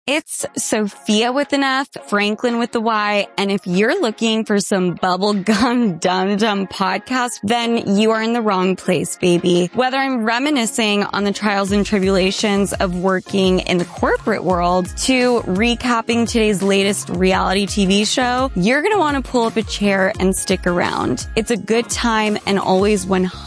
It's Sophia with an F, Franklin with the Y, and if you're looking for some bubblegum dum-dum podcast, then you are in the wrong place, baby. Whether I'm reminiscing on the trials and tribulations of working in the corporate world to recapping today's latest reality TV show, you're going to want to pull up a chair and stick around. It's a good time and always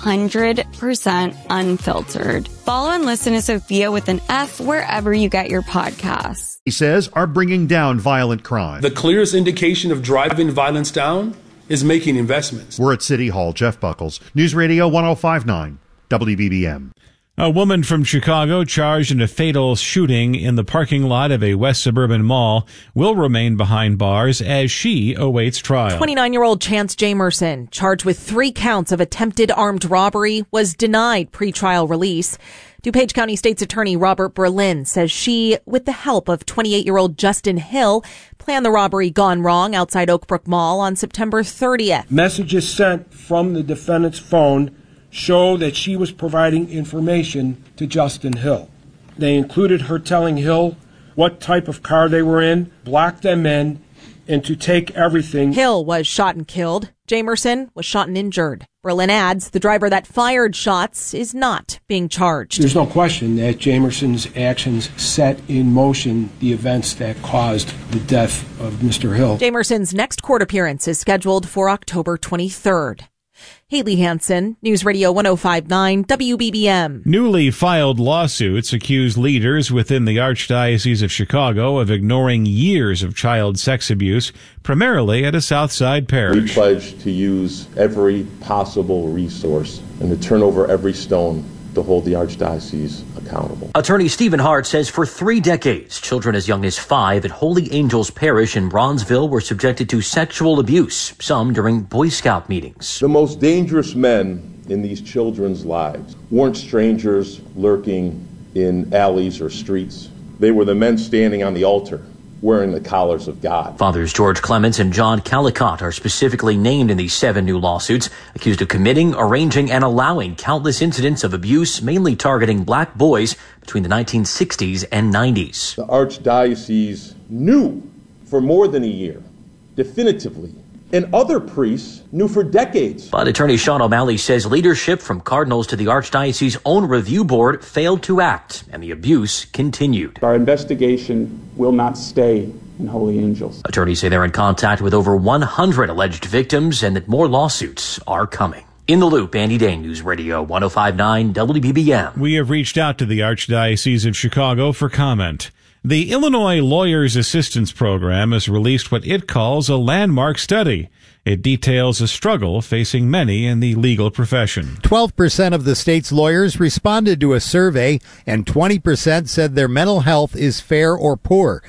100% unfiltered. Follow and listen to Sophia with an F wherever you get your podcasts. He says, are bringing down violent crime. The clearest indication of driving violence down is making investments. We're at City Hall. Jeff Buckles, News Radio 1059, WBBM. A woman from Chicago charged in a fatal shooting in the parking lot of a West Suburban mall will remain behind bars as she awaits trial. 29-year-old Chance Jamerson, charged with 3 counts of attempted armed robbery, was denied pretrial release. DuPage County State's Attorney Robert Berlin says she, with the help of 28-year-old Justin Hill, planned the robbery gone wrong outside Oakbrook Mall on September 30th. Messages sent from the defendant's phone show that she was providing information to Justin Hill. They included her telling Hill what type of car they were in, block them in, and to take everything. Hill was shot and killed. Jamerson was shot and injured. Berlin adds the driver that fired shots is not being charged. There's no question that Jamerson's actions set in motion the events that caused the death of Mr. Hill. Jamerson's next court appearance is scheduled for October 23rd. Haley Hansen, News Radio 1059 WBBM. Newly filed lawsuits accuse leaders within the Archdiocese of Chicago of ignoring years of child sex abuse, primarily at a Southside parish. We pledge to use every possible resource and to turn over every stone to hold the Archdiocese accountable. Attorney Stephen Hart says for 3 decades, children as young as 5 at Holy Angels Parish in Bronzeville were subjected to sexual abuse, some during Boy Scout meetings. The most dangerous men in these children's lives weren't strangers lurking in alleys or streets. They were the men standing on the altar, wearing the collars of God. Fathers George Clements and John Calicott are specifically named in these 7 new lawsuits, accused of committing, arranging, and allowing countless incidents of abuse, mainly targeting black boys between the 1960s and 90s. The Archdiocese knew for more than a year, definitively, and other priests knew for decades. But Attorney Sean O'Malley says leadership from cardinals to the Archdiocese's own review board failed to act, and the abuse continued. Our investigation will not stay in Holy Angels. Attorneys say they're in contact with over 100 alleged victims and that more lawsuits are coming. In the Loop, Andy Day, News Radio 1059 WBBM. We have reached out to the Archdiocese of Chicago for comment. The Illinois Lawyers Assistance Program has released what it calls a landmark study. It details a struggle facing many in the legal profession. 12% of the state's lawyers responded to a survey, and 20% said their mental health is fair or poor.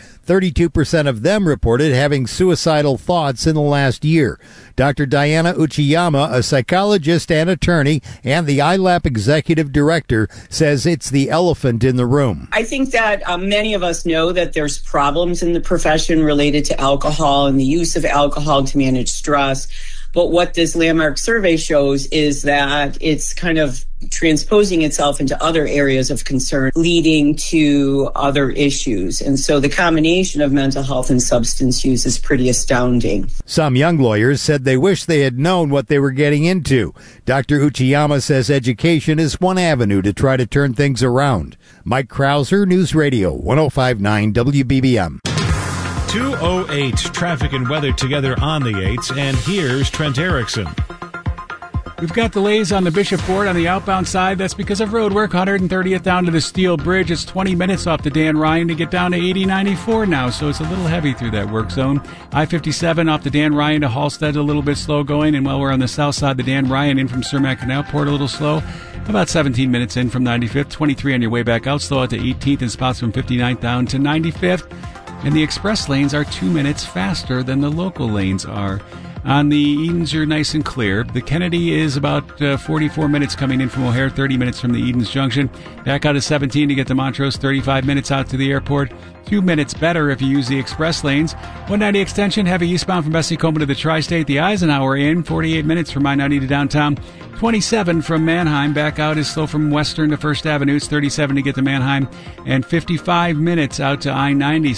32% of them reported having suicidal thoughts in the last year. Dr. Diana Uchiyama, a psychologist and attorney and the ILAP executive director, says it's the elephant in the room. I think that many of us know that there's problems in the profession related to alcohol and the use of alcohol to manage stress. But what this landmark survey shows is that it's kind of transposing itself into other areas of concern, leading to other issues. And so the combination of mental health and substance use is pretty astounding. Some young lawyers said they wish they had known what they were getting into. Dr. Uchiyama says education is one avenue to try to turn things around. Mike Krauser, News Radio 1059 WBBM. 2:08, traffic and weather together on the 8s, and here's Trent Erickson. We've got delays on the Bishop Ford on the outbound side. That's because of road work. 130th down to the Steel Bridge. It's 20 minutes off the Dan Ryan to get down to 8094 now, so it's a little heavy through that work zone. I-57 off the Dan Ryan to Halstead, a little bit slow going. And while we're on the south side, the Dan Ryan in from Cermak Canal Port, a little slow. About 17 minutes in from 95th. 23 on your way back out, slow at the 18th, and spots from 59th down to 95th. And the express lanes are 2 minutes faster than the local lanes are. On the Edens, you're nice and clear. The Kennedy is about 44 minutes coming in from O'Hare, 30 minutes from the Edens Junction. Back out of 17 to get to Montrose, 35 minutes out to the airport. 2 minutes better if you use the express lanes. 190 extension, heavy eastbound from Bessie-Comer to the Tri-State. The Eisenhower in, 48 minutes from I-90 to downtown. 27 from Manheim. Back out is slow from Western to First Avenue. It's 37 to get to Manheim. And 55 minutes out to I-90.